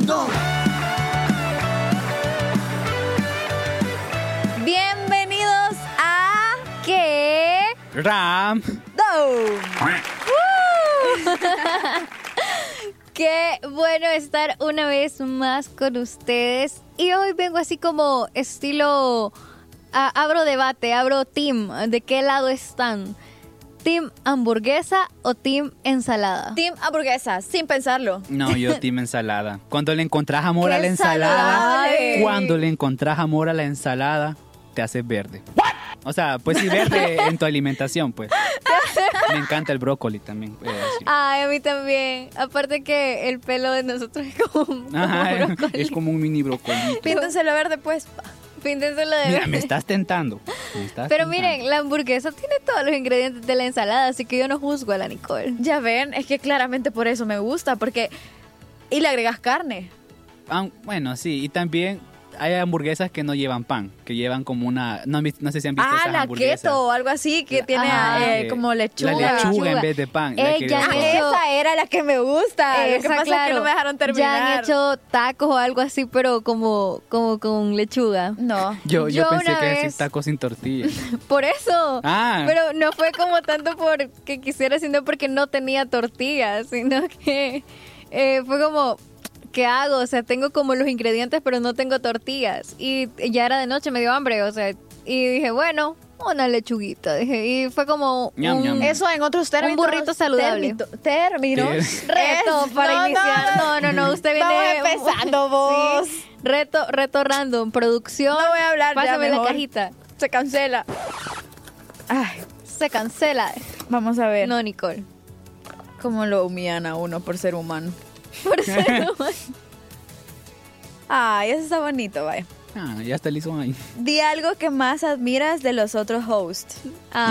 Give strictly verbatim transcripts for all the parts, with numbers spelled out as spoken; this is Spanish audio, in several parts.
mundo. Bienvenidos a ¿Qué? Ram. Dome. Qué bueno estar una vez más con ustedes. Y hoy vengo así como estilo... Uh, abro debate, abro team. ¿De qué lado están? ¿Team hamburguesa o team ensalada? Team hamburguesa, sin pensarlo. No, yo team ensalada. Cuando le encontrás amor ¡Qué a la ensalada, saludable! cuando le encontrás amor a la ensalada, te haces verde. O sea, pues sí, verde en tu alimentación, pues. Me encanta el brócoli también. voy a decir. Ay, a mí también. Aparte que el pelo de nosotros es como, como Ajá, brócoli. es como un mini brócoli. Píntenselo verde, pues. Píntenselo de Mira, verde. me estás tentando. Me estás Pero tentando. miren, la hamburguesa tiene todos los ingredientes de la ensalada, así que yo no juzgo a la Nicole. Ya ven, es que claramente por eso me gusta, porque... Y le agregas carne. Ah, bueno, sí, y también hay hamburguesas que no llevan pan, que llevan como una... No, no sé si han visto Ah, esas la hamburguesas. keto o algo así, que La- tiene ah, eh, eh, como lechuga. La lechuga, lechuga. en vez de pan. la que- Ella- Ah, Han hecho- esa era la que me gusta. Lo que Esa, pasa es que claro. no me dejaron Ya terminar. han hecho tacos o algo así, pero como, como con lechuga. No. Yo, yo, Yo pensé una que vez- decir tacos sin tortilla. Por eso. Ah. Pero no fue como tanto porque quisiera, sino porque no tenía tortillas, sino que eh, fue como... ¿Qué hago? O sea, tengo como los ingredientes, pero no tengo tortillas. Y ya era de noche, me dio hambre, o sea, y dije, bueno, una lechuguita. Dije, y fue como Ñam, un ñam. Eso en otros términos. burrito saludable. térmito- Términos. ¿Qué? reto Es- para no, iniciar. No, no, no, usted viene... Vamos empezando, vos. Sí. Reto, reto random, producción. No voy a hablar ya, Pásame la mejor. cajita. Se cancela. Ay, Se cancela. vamos a ver No, Nicole. cómo lo humillan a uno por ser humano. Por ser humano. Ay, eso está bonito, vaya. Ah, ya está listo ahí. Di algo que más admiras de los otros hosts.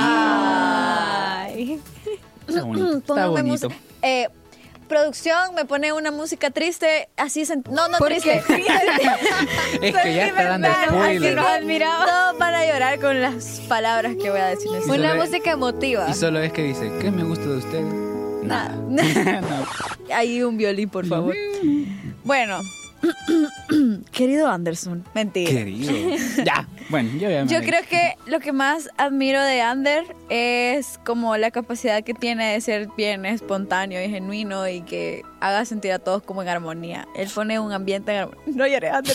Ay. Está bonito. Está Póngame bonito. música. Eh, producción, me pone una música triste, así sent- no, no ¿Por triste. Es que ya está dando Sentimental, spoiler. así nos admiramos. Todos van a llorar con las palabras que voy a decir. Y Una solo- música emotiva. Y solo es que dice, ¿qué me gusta de ustedes? Nada. No. Ahí un violín, por favor. Bueno, querido Anderson, mentira. Querido. Ya. Bueno, yo ya me Yo creo que lo que más admiro de Ander es como la capacidad que tiene de ser bien espontáneo y genuino y que haga sentir a todos como en armonía. Él pone un ambiente en armonía. No lloré, Ander.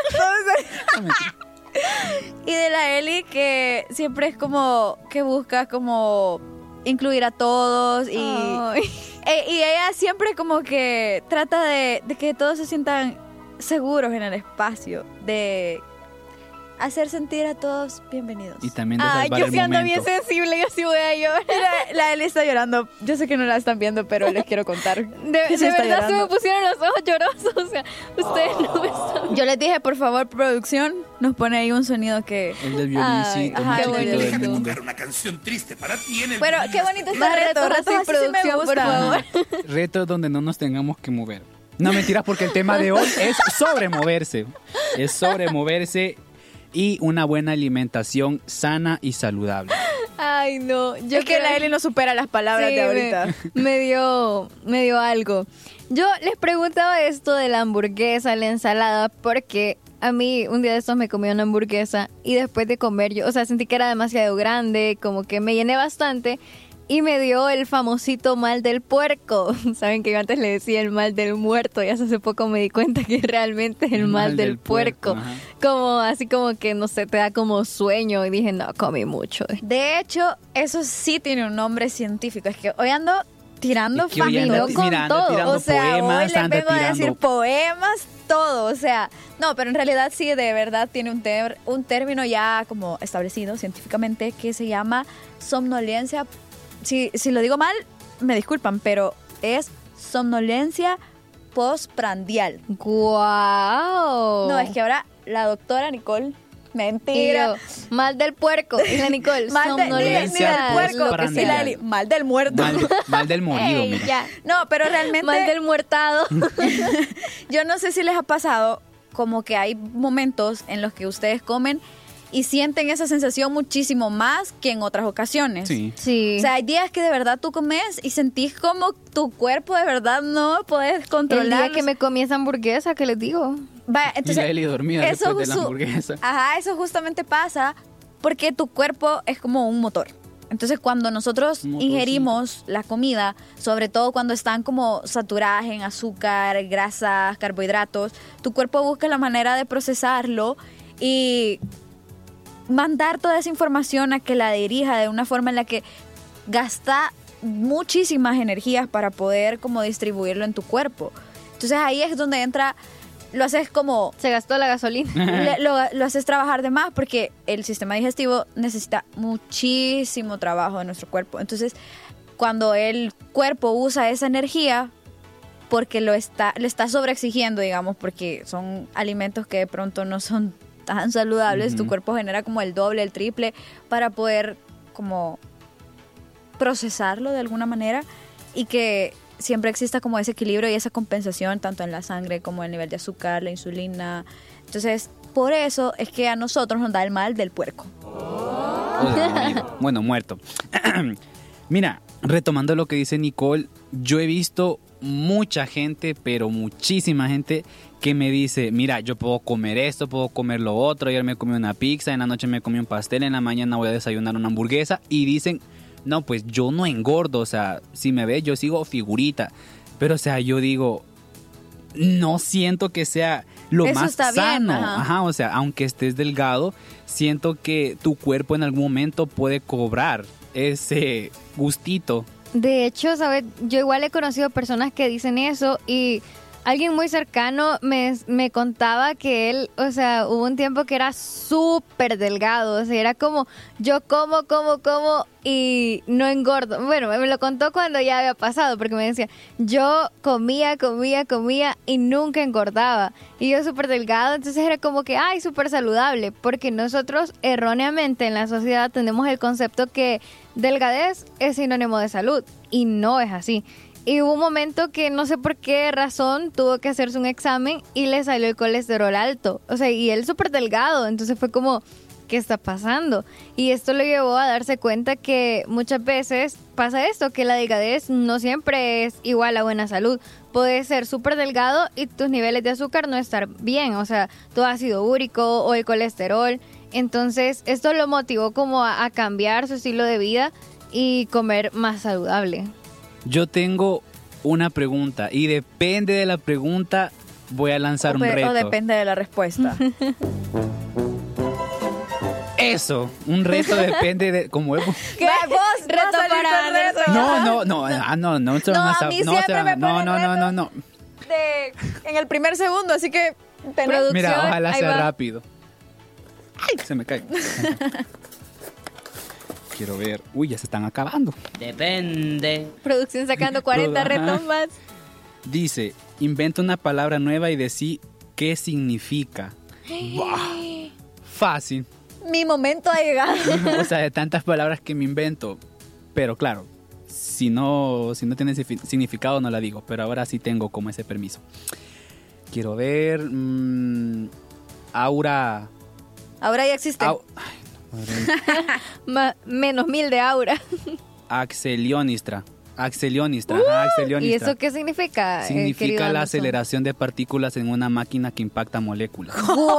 Y de la Eli que siempre es como que busca como incluir a todos y, Ay. e- y ella siempre como que trata de, de que todos se sientan seguros en el espacio, de hacer sentir a todos bienvenidos. Y también de Ay, salvar yo el sí ando bien momento. sensible, yo sí voy a llorar. La, la Eli está llorando. Yo sé que no la están viendo, pero les quiero contar. De, que se de está verdad se me llorando. pusieron los ojos llorosos. O sea, ustedes no me están... Yo les dije, por favor, producción, nos pone ahí un sonido que... El del Ay, violincito ajá, más qué chiquito del bonito. mundo. Una canción triste para ti en el Bueno, qué bonito está Más el reto. retos Retos así, así sí me producción, por gusta. favor. Retos donde no nos tengamos que mover. No mentiras, porque el tema de hoy es sobre moverse. Es sobre moverse y una buena alimentación sana y saludable. Ay, no. Yo Es que creo- la Eli no supera las palabras Sí, de ahorita. Me, me dio, me dio algo. Yo les preguntaba esto de la hamburguesa, la ensalada, porque a mí un día de estos me comí una hamburguesa y después de comer yo, o sea, sentí que era demasiado grande, como que me llené bastante y me dio el famosito mal del puerco. Saben que yo antes le decía el mal del muerto y hace poco me di cuenta que realmente es el mal, del, puerco. ajá. Como así como que no sé, te da como sueño y dije, no, comí mucho. De hecho, eso sí tiene un nombre científico. Es que hoy ando tirando Es que hoy anda factos. con mira, anda todo. tirando O sea, poemas, hoy les anda vengo a tirando... decir poemas, todo. O sea, no, pero en realidad sí, de verdad tiene un, ter- un término ya como establecido científicamente que se llama somnolencia. Si, si lo digo mal, me disculpan, pero es somnolencia postprandial. ¡Guau! No, es que ahora la doctora Nicole, Y mentira. yo, mal del puerco. Y la Nicole, Mal de- ni, ni del somnolencia, puerco, lo que postprandial. y la sea. Eli, mal del muerto. Mal, mal del morido, Ey, mira. ya. No, pero realmente Mal del muertado. yo no sé si les ha pasado como que hay momentos en los que ustedes comen y sienten esa sensación muchísimo más que en otras ocasiones. Sí. Sí. O sea, hay días que de verdad tú comes y sentís como tu cuerpo de verdad no puedes el controlar. día que me comí esa hamburguesa, ¿qué les digo? Va, Y entonces, la Eli dormida eso después de la su- hamburguesa. Ajá, eso justamente pasa porque tu cuerpo es como un motor. Entonces, cuando nosotros Un motorcito. ingerimos la comida, sobre todo cuando están como saturadas en azúcar, grasas, carbohidratos, tu cuerpo busca la manera de procesarlo y mandar toda esa información a que la dirija de una forma en la que gasta muchísimas energías para poder como distribuirlo en tu cuerpo. Entonces ahí es donde entra, lo haces como, Se gastó la gasolina. le- lo, lo haces trabajar de más porque el sistema digestivo necesita muchísimo trabajo de nuestro cuerpo. Entonces cuando el cuerpo usa esa energía porque lo está, le está sobreexigiendo, digamos, porque son alimentos que de pronto no son tan saludables, tu Ujú. cuerpo genera como el doble, el triple para poder como procesarlo de alguna manera y que siempre exista como ese equilibrio y esa compensación tanto en la sangre como el nivel de azúcar, la insulina. Entonces, por eso es que a nosotros nos da el mal del puerco. O de morir. Bueno, muerto. Mira, retomando lo que dice Nicole, yo he visto mucha gente, pero muchísima gente que me dice, mira, yo puedo comer esto, puedo comer lo otro, ayer me comí una pizza, en la noche me comí un pastel, en la mañana voy a desayunar una hamburguesa y dicen, no, pues yo no engordo, o sea, si me ves yo sigo figurita, pero o sea, yo digo, no siento que sea lo Eso más está bien, sano, ajá. ajá, o sea, aunque estés delgado, siento que tu cuerpo en algún momento puede cobrar ese gustito. De hecho, ¿sabes? Yo igual he conocido personas que dicen eso y alguien muy cercano me, me contaba que él, o sea, hubo un tiempo que era súper delgado, o sea, era como yo como, como, como y no engordo. Bueno, me lo contó cuando ya había pasado porque me decía, yo comía, comía, comía y nunca engordaba. Y yo súper delgado, entonces era como que, ay, súper saludable, porque nosotros erróneamente en la sociedad tenemos el concepto que delgadez es sinónimo de salud y no es así. Y hubo un momento que no sé por qué razón tuvo que hacerse un examen y le salió el colesterol alto. O sea, y él súper delgado. Entonces fue como, ¿qué está pasando? Y esto lo llevó a darse cuenta que muchas veces pasa esto, que la delgadez no siempre es igual a buena salud. Puedes ser súper delgado y tus niveles de azúcar no estar bien. O sea, tu ácido úrico o el colesterol. Entonces esto lo motivó como a, a cambiar su estilo de vida y comer más saludable. Yo tengo una pregunta y depende de la pregunta voy a lanzar o, un pe- reto. o depende de la respuesta. Eso, un reto depende de cómo es. ¿Qué? ¿Vos? Reto ¿Vas a salir para con reto? No, no, no, ah, no, no se No, van a a sab- mí no se siempre van a- me no, ponen no, no, no, retos. no. De- en el primer segundo, así que tenés- Producción, Mira, ojalá ahí sea va. rápido. Ay, se me cae. Quiero ver. Uy, ya se están acabando. Depende. Producción sacando cuarenta Ajá. retos más. Dice, inventa una palabra nueva y decí qué significa. Buah, fácil. mi momento ha llegado. O sea, de tantas palabras que me invento. Pero claro, si no, si no tiene signifi- significado no la digo. Pero ahora sí tengo como ese permiso. Quiero ver... mm, aura... Ahora ya existe. au- ay, no, madre. Ma- menos mil de aura. Axelionistra. Axelionistra. ajá, axelionistra. ¿Y eso qué significa? eh, Significa querido la Anderson? aceleración de partículas en una máquina que impacta moléculas.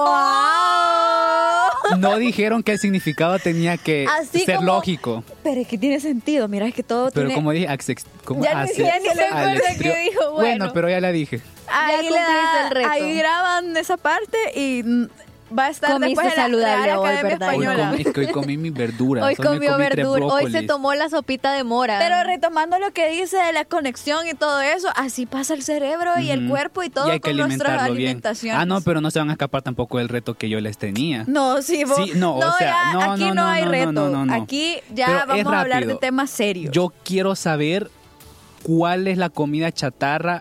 ¡Guau! No dijeron que el significado tenía que Así ser como- lógico. Pero es que tiene sentido. Mira, es que todo Pero tiene... como dije, axe- como Ya ni- ace- ya ni se acuerda alextrio- qué dijo, bueno. pero ya la dije. Ahí, Ya le da- cumpliste el reto. ahí graban esa parte y mm, va a estar Comiste después en la saludable Real hoy, Academia ¿verdad? Hoy, Española. comí, es que hoy comí mis verduras. Hoy me comió comí tres verdura. Hoy se brócolis. tomó la sopita de mora. Pero retomando lo que dice de la conexión y todo eso, así pasa el cerebro y el Ujú. cuerpo y todo Y hay que con nuestras alimentarlo bien. alimentaciones. Ah, no, pero no se van a escapar tampoco del reto que yo les tenía. No, sí, vos- Sí, no, o sea, ya, no, aquí no, no, no, hay no, reto. no, no, no. Aquí ya Pero es vamos a hablar de rápido. temas serios. Yo quiero saber cuál es la comida chatarra